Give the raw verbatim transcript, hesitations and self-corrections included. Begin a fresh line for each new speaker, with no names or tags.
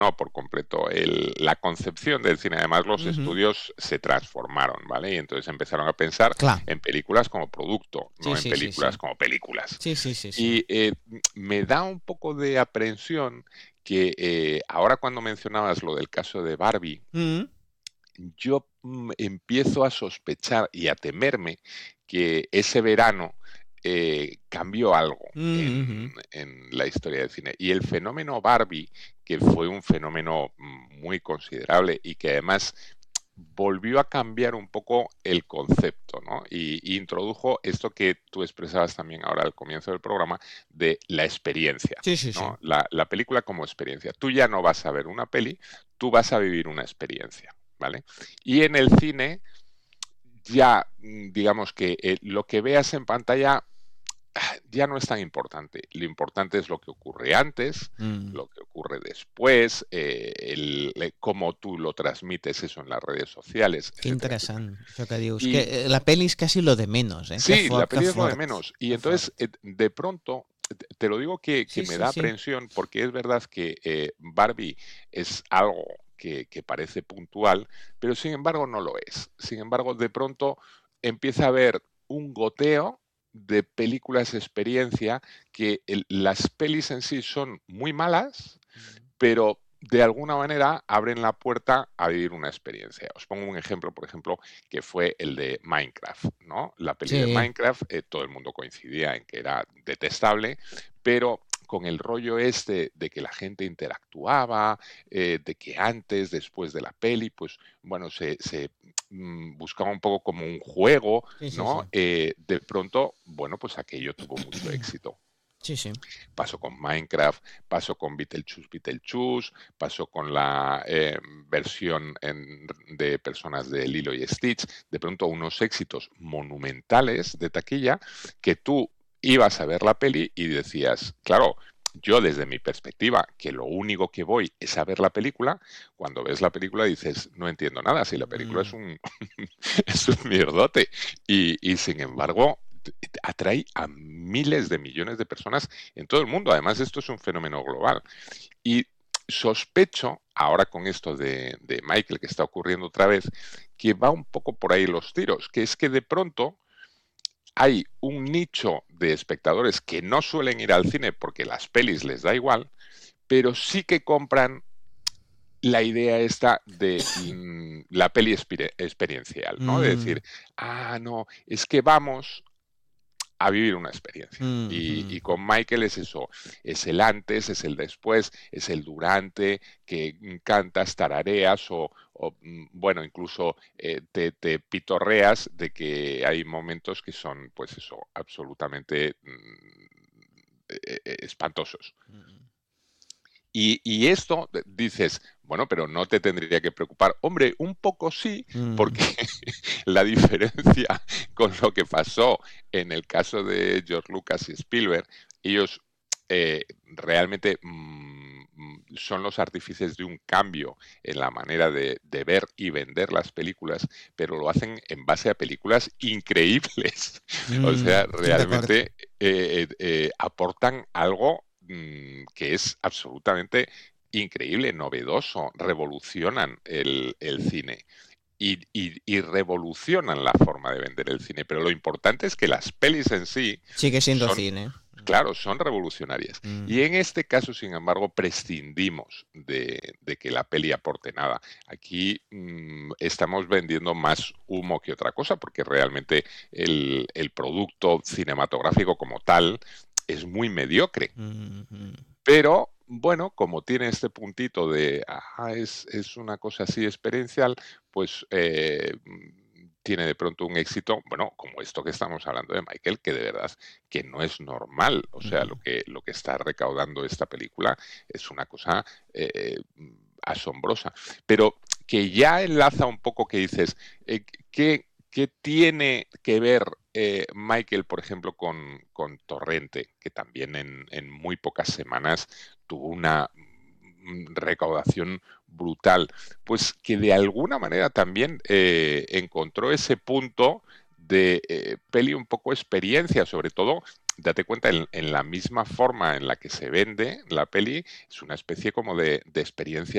por completo el, la concepción del cine. Además, los
Ujú.
estudios se transformaron, ¿vale? Y entonces empezaron a pensar
Clar.
en películas como producto,
Sí,
no en
sí, sí,
películas
sí.
como películas.
Sí, sí, sí, sí.
Y eh, me da un poco de aprensión que eh, ahora cuando mencionabas lo del caso de Barbie,
Mm.
yo mm, empiezo a sospechar y a temerme que ese verano eh, cambió algo en,
Mm, ujú.
en la historia del cine. Y el fenómeno Barbie, que fue un fenómeno mm, muy considerable y que además volvió a cambiar un poco el concepto, ¿no? Y, y introdujo esto que tú expresabas también ahora al comienzo del programa de la experiencia,
Sí, sí, sí.
¿no? La, la película como experiencia. Tú ya no vas a ver una peli, tú vas a vivir una experiencia, ¿vale? Y en el cine ya, mm, digamos que eh, lo que veas en pantalla ah, ya no es tan importante. Lo importante es lo que ocurre antes,
Mm.
lo que ocurre después, eh, el, eh, cómo tú lo transmites eso en las redes sociales,
Que
etcétera, etcétera.
interessant, això que dius. Que
Y
eh, la peli és quasi lo de menos, eh? Que
sí, la
fort, que
peli es lo de
fort,
menos. Y
que
entonces,
fort.
eh, de pronto, te te lo digo que, que
Sí,
me
sí,
da
sí.
aprensión porque es verdad que eh, Barbie es algo que, que parece puntual, pero sin embargo no lo es. Sin embargo, de pronto empieza a haber un goteo de películas experiencia que el- las pelis en sí son muy malas,
Mm.
pero de alguna manera abren la puerta a vivir una experiencia. Os pongo un ejemplo, por ejemplo, que fue el de Minecraft, ¿no? La peli de
Sí.
Minecraft, eh, todo el mundo coincidía en que era detestable, pero con el rollo este de que la gente interactuaba, eh, de que antes, después de la peli, pues bueno, se, se mm, buscaba un poco como un juego,
Sí, sí, sí.
¿no? Eh, de pronto, bueno, pues aquello tuvo mucho éxito.
Sí, sí.
Pasó con Minecraft, pasó con Beetlejuice Beetlejuice, pasó con la eh, versión en- de personas de Lilo y Stitch. De pronto unos éxitos monumentales de taquilla que tú ibas a ver la peli y decías, claro, yo desde mi perspectiva, que lo único que voy es a ver la película, cuando ves la película dices, no entiendo nada, si la película es
Mm.
un, es un mierdote. Y, y sin embargo, t- t- atrae a miles de millones de personas en todo el mundo. Además, esto es un fenómeno global. Y sospecho, ahora con esto de, de Michael que está ocurriendo otra vez, que va un poco por ahí los tiros, que es que de pronto hay un nicho de espectadores que no suelen ir al cine porque las pelis les da igual, pero sí que compran la idea esta de mm, la peli expire- experiencial, ¿no? De
Mm.
decir, ah, no, es que vamos a vivir una experiencia. Y,
Mhm.
y con Michael es eso, es el antes, es el después, es el durante, que mm, cantas, tarareas o, o, mm, bueno, incluso eh, te, te pitorreas de que hay momentos que son, pues eso, absolutamente mm, eh, eh, espantosos.
Mm.
Y, y esto eh, dices, bueno, pero no te tendría que preocupar. Hombre, un poco sí,
Mm.
porque la diferencia con lo que pasó en el caso de George Lucas y Spielberg, ellos eh, realmente mm, mm, son los artífices de un cambio en la manera de, de ver y vender las películas, pero lo hacen en base a películas increíbles. O sea,
Mm. Estic d'acord.
realmente eh, eh, eh, aportan algo mm, que es absolutamente increíble, novedoso, revolucionan el, el cine y, y, y revolucionan la forma de vender el cine. Pero lo importante es que las pelis en sí
Sigue siendo
son,
cine.
claro, son revolucionarias.
Mm.
Y en este caso, sin embargo, prescindimos de, de que la peli aporte nada. Aquí mmm, estamos vendiendo más humo que otra cosa, porque realmente el, el producto cinematográfico como tal es muy mediocre.
Mhm.
Pero, bueno, como tiene este puntito de, ah, es, es una cosa así experiencial, pues eh, mm, tiene de pronto un éxito, bueno, como esto que estamos hablando de Michael, que de verdad que no es normal. O sea, lo
Mm.
que, lo que está recaudando esta película es una cosa eh, mm, asombrosa. Pero que ya enlaza un poco que dices, eh, ¿qué, qué tiene que ver eh, Michael, por ejemplo, con, con Torrente, que también en, en, muy pocas semanas tuvo una mm, recaudación brutal? Pues que de alguna manera también eh, encontró ese punto de eh, peli un poco experiencia, sobre todo, date cuenta, en, en, la misma forma en la que se vende la peli, es una especie como de, de experiencia